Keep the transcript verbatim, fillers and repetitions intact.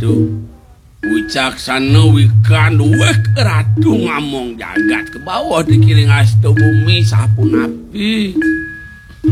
Waduh. Wicaksana wikandu wek ratu ngamong jagat ke bawah dikiring asto bumi sapun api.